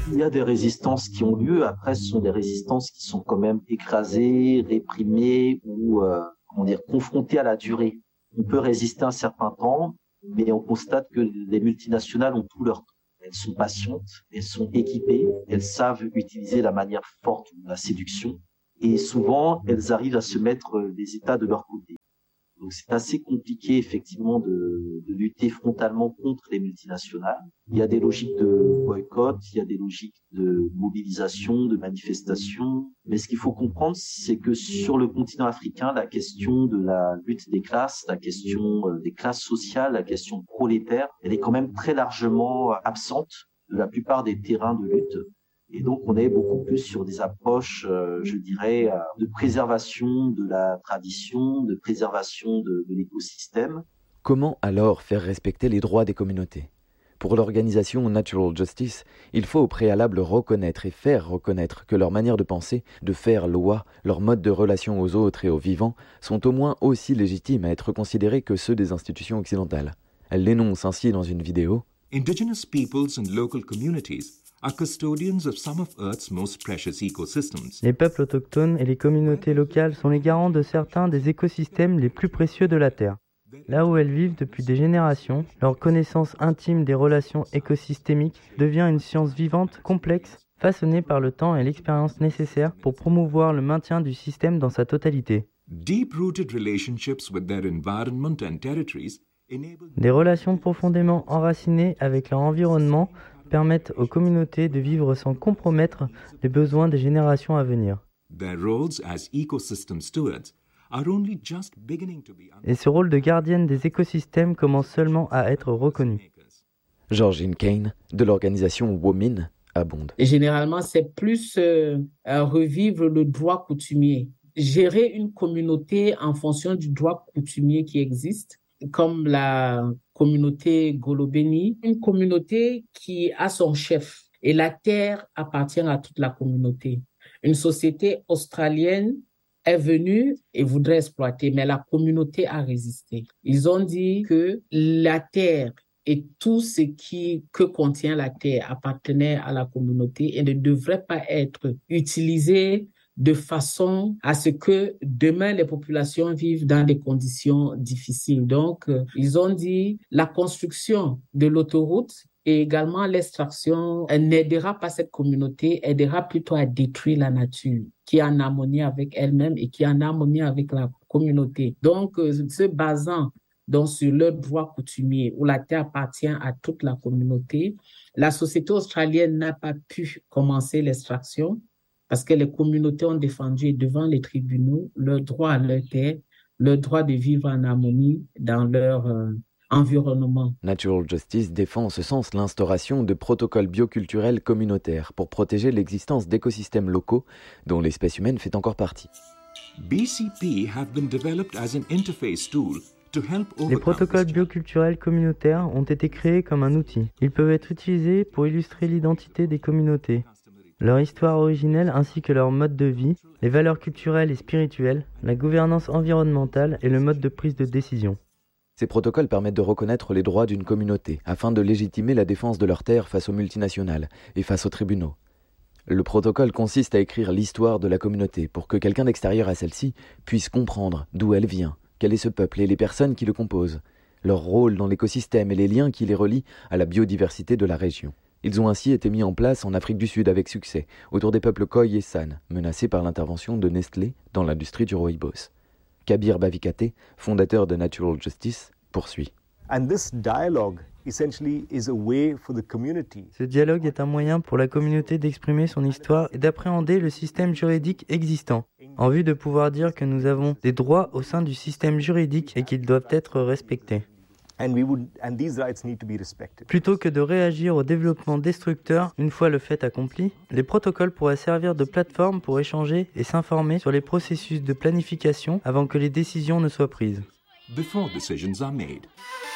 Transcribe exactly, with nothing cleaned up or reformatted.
Il y a des résistances qui ont lieu. Après, ce sont des résistances qui sont quand même écrasées, réprimées ou euh, comment dire, confrontées à la durée. On peut résister un certain temps, mais on constate que les multinationales ont tout leur temps. Elles sont patientes, elles sont équipées, elles savent utiliser la manière forte de la séduction et souvent elles arrivent à se mettre les États de leur côté. Donc c'est assez compliqué effectivement de, de lutter frontalement contre les multinationales. Il y a des logiques de boycott, il y a des logiques de mobilisation, de manifestation. Mais ce qu'il faut comprendre, c'est que sur le continent africain, la question de la lutte des classes, la question des classes sociales, la question prolétaire, elle est quand même très largement absente de la plupart des terrains de lutte. Et donc, on est beaucoup plus sur des approches, euh, je dirais, euh, de préservation de la tradition, de préservation de, de l'écosystème. Comment alors faire respecter les droits des communautés ? Pour l'organisation Natural Justice, il faut au préalable reconnaître et faire reconnaître que leur manière de penser, de faire loi, leur mode de relation aux autres et aux vivants sont au moins aussi légitimes à être considérés que ceux des institutions occidentales. Elle l'énonce ainsi dans une vidéo. Indigenous peoples and local communities are custodians of some of Earth's most precious ecosystems. Les peuples autochtones et les communautés locales sont les garants de certains des écosystèmes les plus précieux de la Terre. Là où elles vivent depuis des générations, leur connaissance intime des relations écosystémiques devient une science vivante, complexe, façonnée par le temps et l'expérience nécessaires pour promouvoir le maintien du système dans sa totalité. Deep-rooted relationships with their environment and territories enable... Des relations profondément enracinées avec leur environnement permettent aux communautés de vivre sans compromettre les besoins des générations à venir. Their roles as ecosystem stewards are only just beginning to be... Et ce rôle de gardienne des écosystèmes commence seulement à être reconnu. Georgine Kane, de l'organisation Womin, abonde. Et généralement, c'est plus euh, revivre le droit coutumier. Gérer une communauté en fonction du droit coutumier qui existe, comme la communauté Golobéni, une communauté qui a son chef. Et la terre appartient à toute la communauté. Une société australienne est venue et voudrait exploiter, mais la communauté a résisté. Ils ont dit que la terre et tout ce qui, que contient la terre appartenait à la communauté et ne devrait pas être utilisé de façon à ce que demain les populations vivent dans des conditions difficiles. Donc, euh, ils ont dit la construction de l'autoroute et également l'extraction n'aidera pas cette communauté, aidera plutôt à détruire la nature qui est en harmonie avec elle-même et qui est en harmonie avec la communauté. Donc, euh, se basant donc sur le droit coutumier où la terre appartient à toute la communauté, la société australienne n'a pas pu commencer l'extraction parce que les communautés ont défendu devant les tribunaux leur droit à leur terre, leur droit de vivre en harmonie dans leur euh, environnement. Natural Justice défend en ce sens l'instauration de protocoles bioculturels communautaires pour protéger l'existence d'écosystèmes locaux dont l'espèce humaine fait encore partie. B C P have been developed as an interface tool to help overcome... Les protocoles bioculturels communautaires ont été créés comme un outil. Ils peuvent être utilisés pour illustrer l'identité des communautés, leur histoire originelle ainsi que leur mode de vie, les valeurs culturelles et spirituelles, la gouvernance environnementale et le mode de prise de décision. Ces protocoles permettent de reconnaître les droits d'une communauté afin de légitimer la défense de leurs terres face aux multinationales et face aux tribunaux. Le protocole consiste à écrire l'histoire de la communauté pour que quelqu'un d'extérieur à celle-ci puisse comprendre d'où elle vient, quel est ce peuple et les personnes qui le composent, leur rôle dans l'écosystème et les liens qui les relient à la biodiversité de la région. Ils ont ainsi été mis en place en Afrique du Sud avec succès, autour des peuples Khoi et San, menacés par l'intervention de Nestlé dans l'industrie du rooibos. Kabir Bavikate, fondateur de Natural Justice, poursuit. And this dialogue essentially is a way for the community. Ce dialogue est un moyen pour la communauté d'exprimer son histoire et d'appréhender le système juridique existant, en vue de pouvoir dire que nous avons des droits au sein du système juridique et qu'ils doivent être respectés. And we would, and these rights need to be respected. Plutôt que de réagir au développement destructeur une fois le fait accompli, les protocoles pourraient servir de plateforme pour échanger et s'informer sur les processus de planification avant que les décisions ne soient prises. Before decisions are made.